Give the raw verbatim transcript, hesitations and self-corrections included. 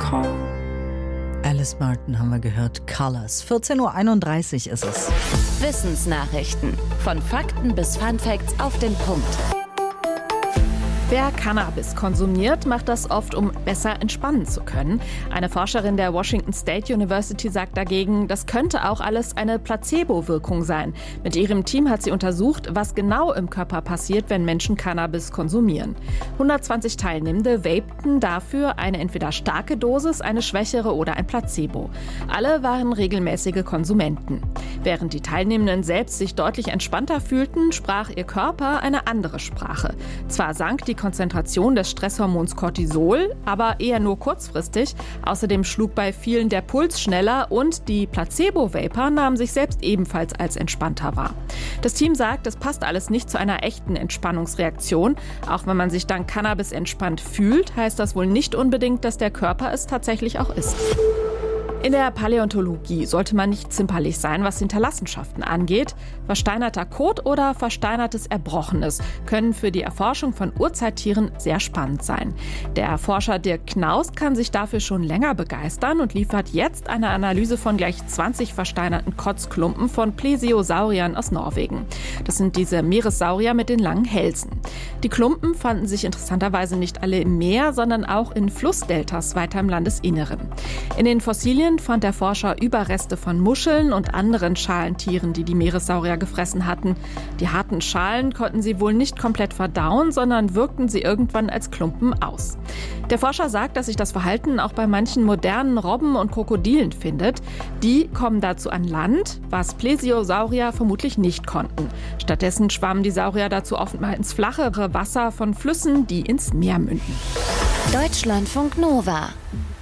Alice Martin haben wir gehört, Colors. vierzehn Uhr einunddreißig ist es. Wissensnachrichten. Von Fakten bis Funfacts auf den Punkt. Wer Cannabis konsumiert, macht das oft, um besser entspannen zu können. Eine Forscherin der Washington State University sagt dagegen, das könnte auch alles eine Placebo-Wirkung sein. Mit ihrem Team hat sie untersucht, was genau im Körper passiert, wenn Menschen Cannabis konsumieren. hundertzwanzig Teilnehmende vapten dafür eine entweder starke Dosis, eine schwächere oder ein Placebo. Alle waren regelmäßige Konsumenten. Während die Teilnehmenden selbst sich deutlich entspannter fühlten, sprach ihr Körper eine andere Sprache. Zwar sank die Konzentration des Stresshormons Cortisol, aber eher nur kurzfristig. Außerdem schlug bei vielen der Puls schneller und die Placebo-Vapor nahmen sich selbst ebenfalls als entspannter wahr. Das Team sagt, es passt alles nicht zu einer echten Entspannungsreaktion. Auch wenn man sich dank Cannabis entspannt fühlt, heißt das wohl nicht unbedingt, dass der Körper es tatsächlich auch ist. In der Paläontologie sollte man nicht zimperlich sein, was Hinterlassenschaften angeht. Versteinerter Kot oder versteinertes Erbrochenes können für die Erforschung von Urzeittieren sehr spannend sein. Der Forscher Dirk Knaus kann sich dafür schon länger begeistern und liefert jetzt eine Analyse von gleich zwanzig versteinerten Kotzklumpen von Plesiosauriern aus Norwegen. Das sind diese Meeressaurier mit den langen Hälsen. Die Klumpen fanden sich interessanterweise nicht alle im Meer, sondern auch in Flussdeltas weiter im Landesinneren. In den Fossilien fand der Forscher Überreste von Muscheln und anderen Schalentieren, die die Meeressaurier gefressen hatten. Die harten Schalen konnten sie wohl nicht komplett verdauen, sondern wirkten sie irgendwann als Klumpen aus. Der Forscher sagt, dass sich das Verhalten auch bei manchen modernen Robben und Krokodilen findet. Die kommen dazu an Land, was Plesiosaurier vermutlich nicht konnten. Stattdessen schwammen die Saurier dazu oft mal ins flachere Wasser von Flüssen, die ins Meer münden. Deutschlandfunk Nova